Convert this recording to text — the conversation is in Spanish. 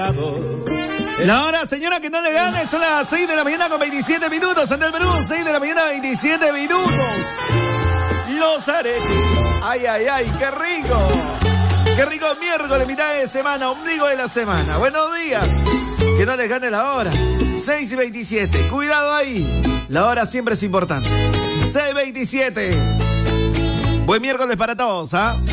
La hora, señora, que no le gane, son las 6 de la mañana con 27 minutos. Ante el Perú, 6 de la mañana, 27 minutos. Los aretes. Ay, ay, ay, qué rico. Qué rico miércoles, mitad de semana, ombligo de la semana. Buenos días. Que no les gane la hora. 6 y 27. Cuidado ahí. La hora siempre es importante. 6:27. Buen miércoles para todos, ¿ah?